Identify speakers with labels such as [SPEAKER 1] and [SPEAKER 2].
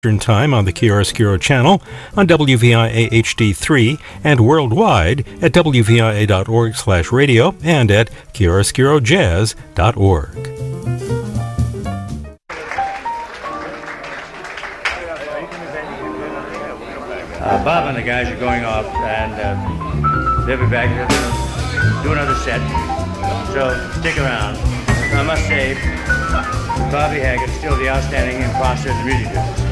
[SPEAKER 1] Eastern Time on the Chiaroscuro channel, on WVIA HD3, and worldwide at wvia.org/radio and at chiaroscurojazz.org.
[SPEAKER 2] Bob and the guys are going off, and they'll be back to do another set. So stick around. I must say, Bobby Haggart is still the outstanding imposter in the music business.